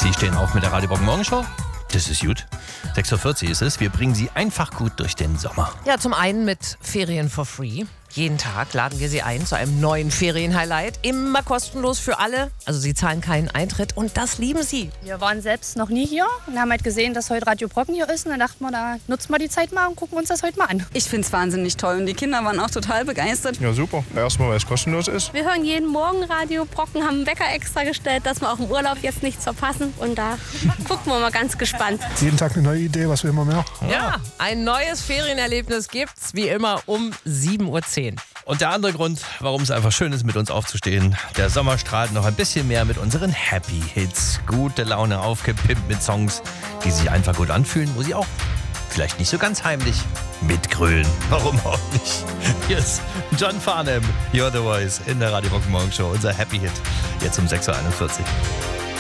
Sie stehen auf mit der Radio Brocken Morgenshow. Das ist gut. 6.40 Uhr ist es. Wir bringen Sie einfach gut durch den Sommer. Ja, zum einen mit Ferien for free. Jeden Tag laden wir Sie ein zu einem neuen Ferienhighlight. Immer kostenlos für alle. Also Sie zahlen keinen Eintritt und das lieben Sie. Wir waren selbst noch nie hier und haben halt gesehen, dass heute Radio Brocken hier ist. Und dann dachten wir, da nutzen wir die Zeit mal und gucken uns das heute mal an. Ich finde es wahnsinnig toll und die Kinder waren auch total begeistert. Ja, super. Erstmal, weil es kostenlos ist. Wir hören jeden Morgen Radio Brocken, haben einen Wecker extra gestellt, dass wir auch im Urlaub jetzt nichts verpassen. Und da gucken wir mal ganz gespannt. Jeden Tag eine neue Idee, was will man mehr? Ja, ein neues Ferienerlebnis gibt's wie immer um 7.10 Uhr. Und der andere Grund, warum es einfach schön ist, mit uns aufzustehen, der Sommer strahlt noch ein bisschen mehr mit unseren Happy Hits. Gute Laune aufgepimpt mit Songs, die sich einfach gut anfühlen, wo sie auch vielleicht nicht so ganz heimlich mitgrölen. Warum auch nicht? Hier ist John Farnham, You're the Voice in der Radio Brocken Morgenshow, unser Happy Hit, jetzt um 6.41 Uhr.